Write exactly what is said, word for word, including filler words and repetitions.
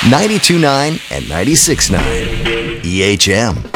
ninety-two point nine and ninety-six point nine. E H M.